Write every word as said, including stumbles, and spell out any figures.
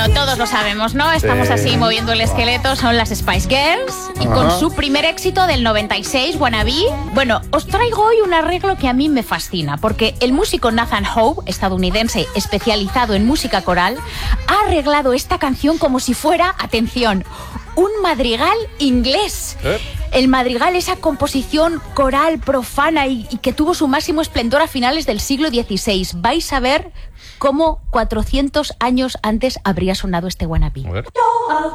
Bueno, todos lo sabemos, ¿no? Estamos Sí. así moviendo el esqueleto, son las Spice Girls. Y Ajá. con su primer éxito del noventa y seis, Wannabe, bueno, os traigo hoy un arreglo que a mí me fascina, porque el músico Nathan Howe, estadounidense especializado en música coral, ha arreglado esta canción como si fuera, atención, un madrigal inglés. ¿Eh? El madrigal, esa composición coral profana y, y que tuvo su máximo esplendor a finales del siglo dieciséis. Vais a ver cómo cuatrocientos años antes habría sonado este Wannabe. A ver.